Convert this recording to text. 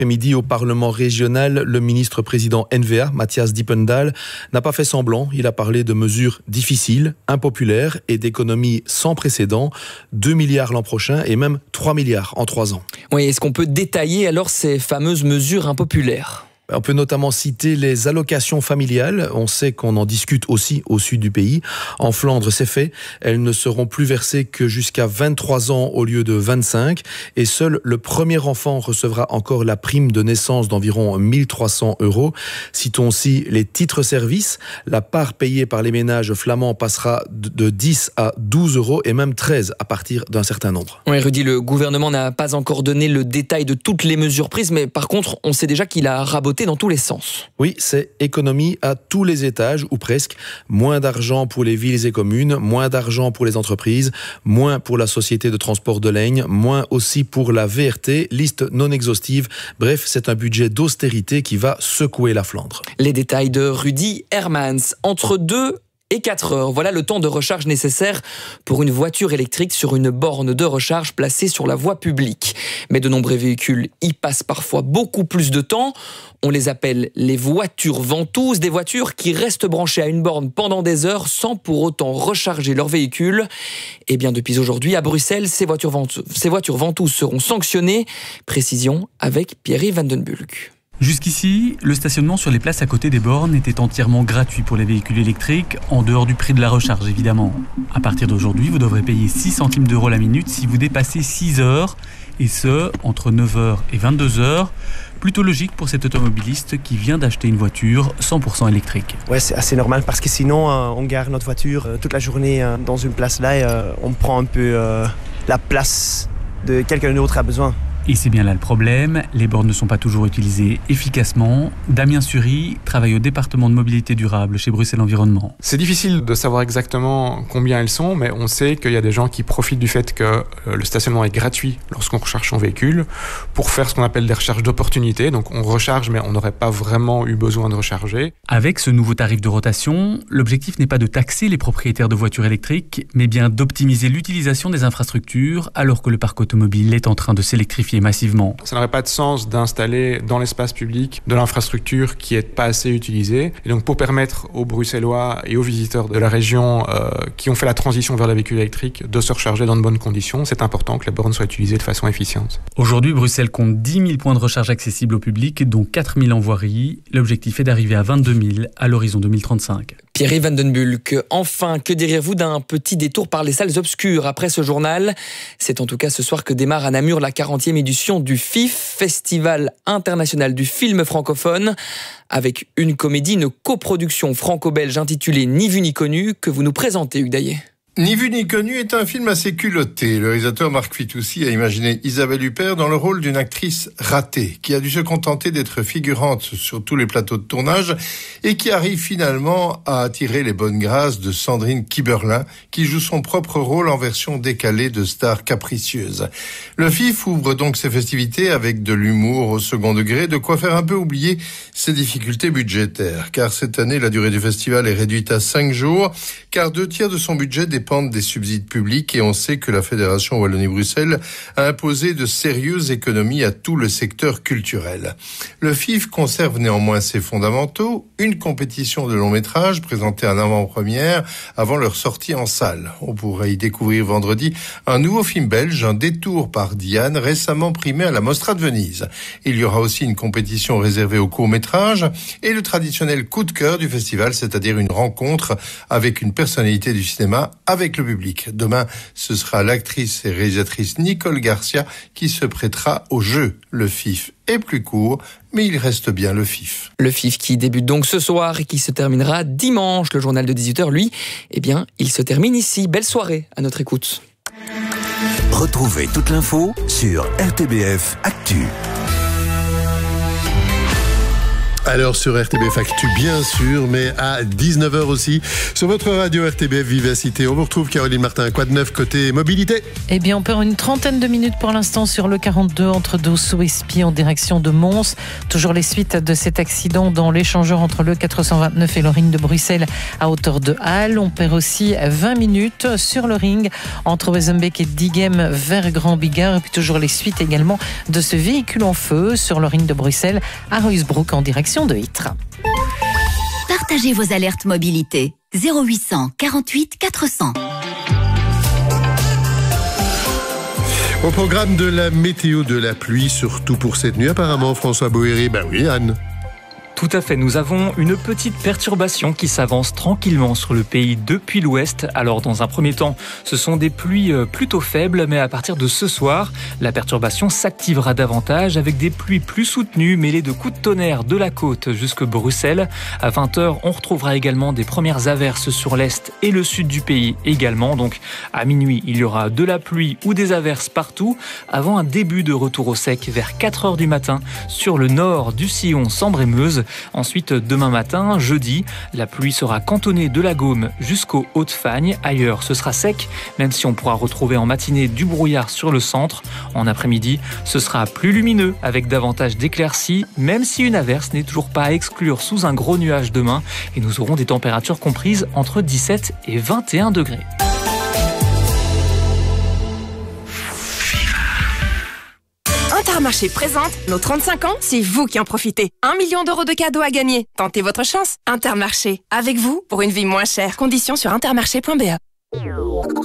Midi au Parlement régional, le ministre-président NVA, Matthias Diependahl, n'a pas fait semblant. Il a parlé de mesures difficiles, impopulaires et d'économies sans précédent. 2 milliards l'an prochain et même 3 milliards en 3 ans. Oui, est-ce qu'on peut détailler alors ces fameuses mesures impopulaires ? On peut notamment citer les allocations familiales. On sait qu'on en discute aussi au sud du pays. En Flandre, c'est fait. Elles ne seront plus versées que jusqu'à 23 ans au lieu de 25. Et seul le premier enfant recevra encore la prime de naissance d'environ 1 300 €. Citons aussi les titres-services. La part payée par les ménages flamands passera de 10 à 12 € et même 13 à partir d'un certain nombre. Oui, Rudy, le gouvernement n'a pas encore donné le détail de toutes les mesures prises, mais par contre, on sait déjà qu'il a raboté dans tous les sens. Oui, c'est économie à tous les étages, ou presque. Moins d'argent pour les villes et communes, moins d'argent pour les entreprises, moins pour la société de transport de Leyne, moins aussi pour la VRT, liste non exhaustive. Bref, c'est un budget d'austérité qui va secouer la Flandre. Les détails de Rudy Hermans. Entre 2 et 4 heures, voilà le temps de recharge nécessaire pour une voiture électrique sur une borne de recharge placée sur la voie publique. Mais de nombreux véhicules y passent parfois beaucoup plus de temps. On les appelle les voitures ventouses, des voitures qui restent branchées à une borne pendant des heures sans pour autant recharger leur véhicule. Et bien depuis aujourd'hui, à Bruxelles, ces voitures ventouses seront sanctionnées. Précision avec Pierre-Yves Van den Bulck. Jusqu'ici, le stationnement sur les places à côté des bornes était entièrement gratuit pour les véhicules électriques, en dehors du prix de la recharge évidemment. À partir d'aujourd'hui, vous devrez payer 6 centimes d'euros la minute si vous dépassez 6 heures, et ce, entre 9h et 22h. Plutôt logique pour cet automobiliste qui vient d'acheter une voiture 100% électrique. Ouais, c'est assez normal parce que sinon, on gare notre voiture toute la journée dans une place là et on prend un peu la place de quelqu'un d'autre a besoin. Et c'est bien là le problème, les bornes ne sont pas toujours utilisées efficacement. Damien Sury travaille au département de mobilité durable chez Bruxelles Environnement. C'est difficile de savoir exactement combien elles sont, mais on sait qu'il y a des gens qui profitent du fait que le stationnement est gratuit lorsqu'on recharge son véhicule pour faire ce qu'on appelle des recharges d'opportunité. Donc on recharge, mais on n'aurait pas vraiment eu besoin de recharger. Avec ce nouveau tarif de rotation, l'objectif n'est pas de taxer les propriétaires de voitures électriques, mais bien d'optimiser l'utilisation des infrastructures alors que le parc automobile est en train de s'électrifier massivement. Ça n'aurait pas de sens d'installer dans l'espace public de l'infrastructure qui n'est pas assez utilisée. Et donc pour permettre aux Bruxellois et aux visiteurs de la région qui ont fait la transition vers les véhicules électriques de se recharger dans de bonnes conditions, c'est important que les bornes soient utilisées de façon efficiente. Aujourd'hui, Bruxelles compte 10 000 points de recharge accessibles au public, dont 4 000 en voirie. L'objectif est d'arriver à 22 000 à l'horizon 2035. Pierre-Yves Van den Bulck, enfin, que diriez-vous d'un petit détour par les salles obscures après ce journal ? C'est en tout cas ce soir que démarre à Namur la 40e édition du FIF, Festival international du film francophone, avec une comédie, une coproduction franco-belge intitulée Ni vu ni connu, que vous nous présentez, Hugues Daillet. Ni vu ni connu est un film assez culotté. Le réalisateur Marc Fitoussi a imaginé Isabelle Huppert dans le rôle d'une actrice ratée, qui a dû se contenter d'être figurante sur tous les plateaux de tournage et qui arrive finalement à attirer les bonnes grâces de Sandrine Kiberlin, qui joue son propre rôle en version décalée de star capricieuse. Le FIF ouvre donc ses festivités avec de l'humour au second degré, de quoi faire un peu oublier ses difficultés budgétaires. Car cette année, la durée du festival est réduite à 5 jours, car 2/3 de son budget dépendent des subsides publics et on sait que la Fédération Wallonie-Bruxelles a imposé de sérieuses économies à tout le secteur culturel. Le FIF conserve néanmoins ses fondamentaux, une compétition de long métrage présentée en avant-première avant leur sortie en salle. On pourrait y découvrir vendredi un nouveau film belge, Un détour par Diane, récemment primé à la Mostra de Venise. Il y aura aussi une compétition réservée aux courts-métrages et le traditionnel coup de cœur du festival, c'est-à-dire une rencontre avec une personnalité du cinéma avec le public. Demain, ce sera l'actrice et réalisatrice Nicole Garcia qui se prêtera au jeu. Le FIF est plus court, mais il reste bien le FIF. Le FIF qui débute donc ce soir et qui se terminera dimanche. Le journal de 18h, lui, eh bien, il se termine ici. Belle soirée à notre écoute. Retrouvez toute l'info sur RTBF Actu. Alors sur RTBF Actu, bien sûr, mais à 19h aussi, sur votre radio RTBF Vivacité. On vous retrouve, Caroline Martin. Quoi de neuf côté mobilité? Eh bien, on perd une trentaine de minutes pour l'instant sur le 42 entre Dosso et Spie en direction de Mons. Toujours les suites de cet accident dans l'échangeur entre le 429 et le ring de Bruxelles à hauteur de Halle. On perd aussi 20 minutes sur le ring entre Wezenbeek et Diegem vers Grand Bigard. Et puis toujours les suites également de ce véhicule en feu sur le ring de Bruxelles à Ruysbroek en direction de Ytre. Partagez vos alertes mobilité. 0800 48 400. Au programme de la météo de la pluie, surtout pour cette nuit, apparemment, François Bohéry. Ben oui, Anne. Tout à fait, nous avons une petite perturbation qui s'avance tranquillement sur le pays depuis l'ouest. Alors dans un premier temps, ce sont des pluies plutôt faibles, mais à partir de ce soir, la perturbation s'activera davantage avec des pluies plus soutenues mêlées de coups de tonnerre de la côte jusque Bruxelles. À 20h, on retrouvera également des premières averses sur l'est et le sud du pays également. Donc à minuit, il y aura de la pluie ou des averses partout avant un début de retour au sec vers 4h du matin sur le nord du sillon Sambre-et-Meuse. Ensuite, demain matin, jeudi, la pluie sera cantonnée de la Gaume jusqu'au Haut-de-Fagne. Ailleurs, ce sera sec, même si on pourra retrouver en matinée du brouillard sur le centre. En après-midi, ce sera plus lumineux avec davantage d'éclaircies, même si une averse n'est toujours pas à exclure sous un gros nuage demain. Et nous aurons des températures comprises entre 17 et 21 degrés. Intermarché présente nos 35 ans, c'est vous qui en profitez. 1 million d'euros de cadeaux à gagner. Tentez votre chance. Intermarché, avec vous pour une vie moins chère. Conditions sur intermarché.be.